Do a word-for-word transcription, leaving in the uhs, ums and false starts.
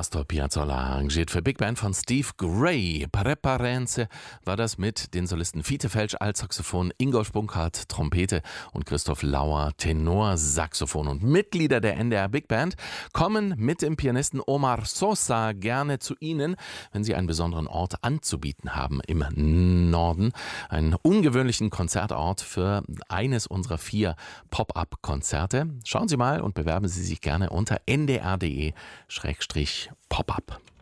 Astor Piazzolla, arrangiert für Big Band von Steve Gray. Preparenze war das mit den Solisten Fiete Felsch, Altsaxophon, Ingolf Bunkert, Trompete und Christoph Lauer, Tenorsaxophon. Und Mitglieder der N D R Big Band kommen mit dem Pianisten Omar Sosa gerne zu Ihnen, wenn Sie einen besonderen Ort anzubieten haben im Norden. Einen ungewöhnlichen Konzertort für eines unserer vier Pop-Up-Konzerte. Schauen Sie mal und bewerben Sie sich gerne unter n d r punkt d e Schrägstrich Pop-Up.